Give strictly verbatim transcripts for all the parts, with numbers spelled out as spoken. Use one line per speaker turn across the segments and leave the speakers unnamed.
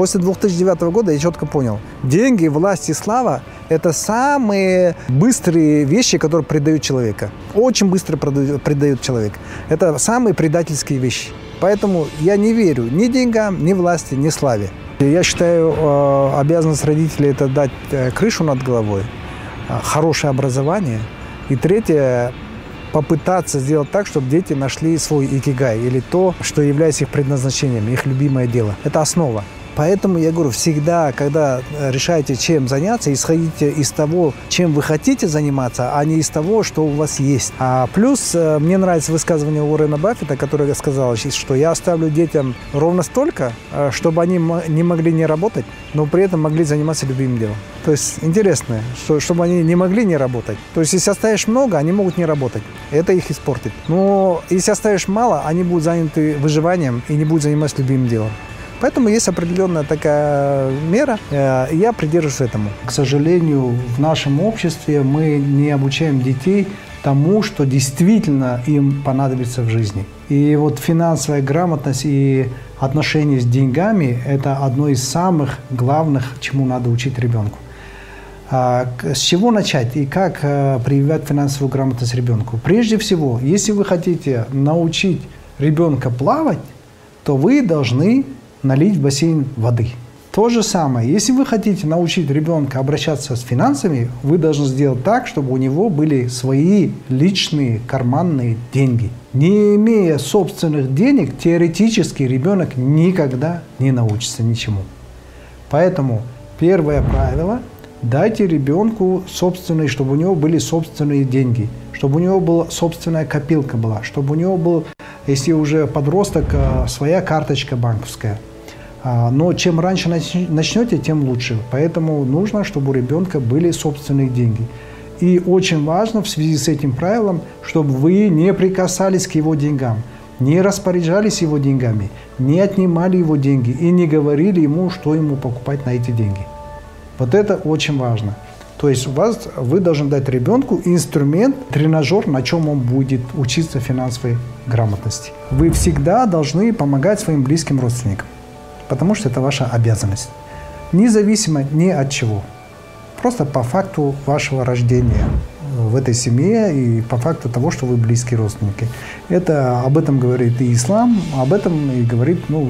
После две тысячи девятого года я четко понял. Деньги, власть и слава – это самые быстрые вещи, которые предают человека. Очень быстро предают человека. Это самые предательские вещи. Поэтому я не верю ни деньгам, ни власти, ни славе. Я считаю, обязанность родителей – это дать крышу над головой, хорошее образование. И третье – попытаться сделать так, чтобы дети нашли свой икигай или то, что является их предназначением, их любимое дело. Это основа. Поэтому я говорю, всегда, когда решаете, чем заняться, исходите из того, чем вы хотите заниматься, а не из того, что у вас есть. А плюс мне нравится высказывание Уоррена Баффета, который сказал, что я оставлю детям ровно столько, чтобы они не могли не работать, но при этом могли заниматься любимым делом. То есть интересно, что, чтобы они не могли не работать. То есть если оставишь много, они могут не работать. Это их испортит. Но если оставишь мало, они будут заняты выживанием и не будут заниматься любимым делом. Поэтому есть определенная такая мера, и я придерживаюсь этому. К сожалению, в нашем обществе мы не обучаем детей тому, что действительно им понадобится в жизни. И вот финансовая грамотность и отношения с деньгами – это одно из самых главных, чему надо учить ребенку. С чего начать и как прививать финансовую грамотность ребенку? Прежде всего, если вы хотите научить ребенка плавать, то вы должны налить в бассейн воды. То же самое, если вы хотите научить ребенка обращаться с финансами, вы должны сделать так, чтобы у него были свои личные карманные деньги. Не имея собственных денег, теоретически ребенок никогда не научится ничему. Поэтому первое правило – дайте ребенку собственные, чтобы у него были собственные деньги, чтобы у него была собственная копилка была, чтобы у него был, если уже подросток, своя карточка банковская. Но чем раньше начнете, тем лучше. Поэтому нужно, чтобы у ребенка были собственные деньги. И очень важно в связи с этим правилом, чтобы вы не прикасались к его деньгам, не распоряжались его деньгами, не отнимали его деньги и не говорили ему, что ему покупать на эти деньги. Вот это очень важно. То есть у вас, вы должны дать ребенку инструмент, тренажер, на чем он будет учиться финансовой грамотности. Вы всегда должны помогать своим близким родственникам, потому что это ваша обязанность. Независимо ни от чего. Просто по факту вашего рождения в этой семье и по факту того, что вы близкие родственники. Это, об этом говорит и ислам, об этом и говорит ну,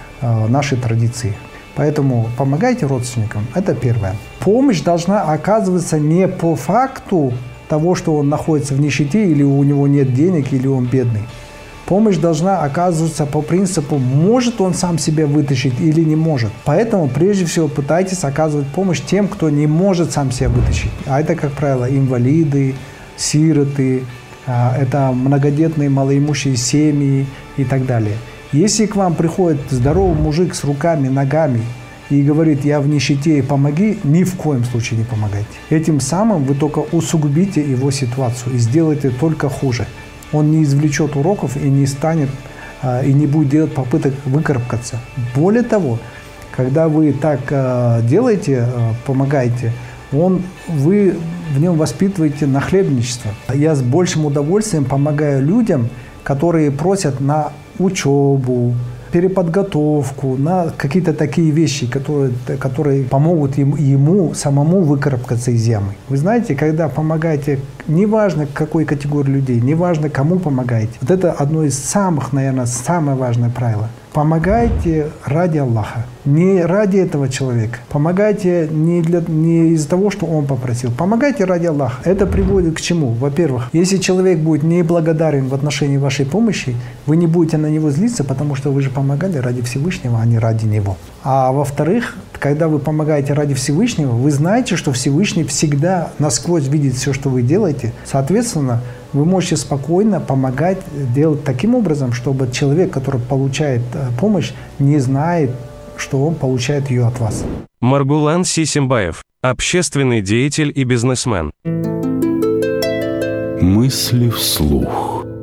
наши традиции. Поэтому помогайте родственникам, это первое. Помощь должна оказываться не по факту того, что он находится в нищете, или у него нет денег, или он бедный. Помощь должна оказываться по принципу, может он сам себя вытащить или не может. Поэтому прежде всего пытайтесь оказывать помощь тем, кто не может сам себя вытащить. А это, как правило, инвалиды, сироты, это многодетные малоимущие семьи и так далее. Если к вам приходит здоровый мужик с руками, ногами и говорит, я в нищете, помоги, ни в коем случае не помогайте. Этим самым вы только усугубите его ситуацию и сделаете только хуже. Он не извлечет уроков и не станет, и не будет делать попыток выкарабкаться. Более того, когда вы так делаете, помогаете, он, вы в нем воспитываете нахлебничество. Я с большим удовольствием помогаю людям, которые просят на учебу, переподготовку, на какие-то такие вещи, которые, которые помогут ему, ему самому выкарабкаться из ямы. Вы знаете, когда помогаете, неважно какой категории людей, неважно кому помогаете, вот это одно из самых, наверное, самое важное правило. Помогайте ради Аллаха, не ради этого человека. Помогайте не, для, не из-за того, что он попросил. Помогайте ради Аллаха. Это приводит к чему? Во-первых, если человек будет неблагодарен в отношении вашей помощи, вы не будете на него злиться, потому что вы же помогали ради Всевышнего, а не ради него. А во-вторых, когда вы помогаете ради Всевышнего, вы знаете, что Всевышний всегда насквозь видит все, что вы делаете. Соответственно, вы можете спокойно помогать делать таким образом, чтобы человек, который получает помощь, не знает, что он получает ее от вас.
Маргулан Сисимбаев, общественный деятель и бизнесмен.
Мысли вслух.